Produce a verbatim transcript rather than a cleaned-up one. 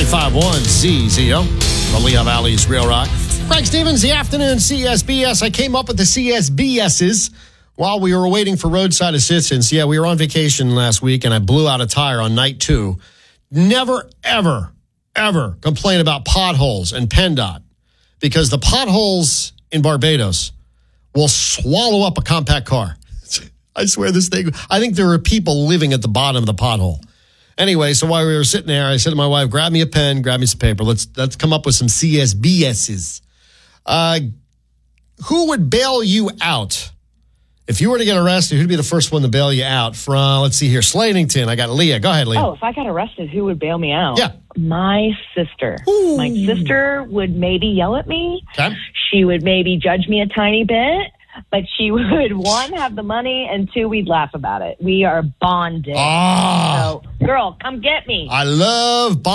ninety-five point one Z Z O, the Lehigh Valley's Real Rock. Greg Stevens, the afternoon C S B S. I came up with the C S B S's while we were waiting for roadside assistance. Yeah, we were on vacation last week, and I blew out a tire on night two. Never, ever, ever complain about potholes and PennDOT, because the potholes in Barbados will swallow up a compact car. I swear this thing, I think there are people living at the bottom of the pothole. Anyway, so while we were sitting there, I said to my wife, grab me a pen, grab me some paper. Let's let's come up with some C S B S's. Uh, who would bail you out? If you were to get arrested, who'd be the first one to bail you out? From, let's see here, Slatington. I got Leah. Go ahead, Leah. Oh, if I got arrested, who would bail me out? Yeah. My sister. Ooh. My sister would maybe yell at me. Okay. She would maybe judge me a tiny bit, but she would, one, have the money, and two, we'd laugh about it. We are bonded. Ah. So, girl, come get me. I love bonding.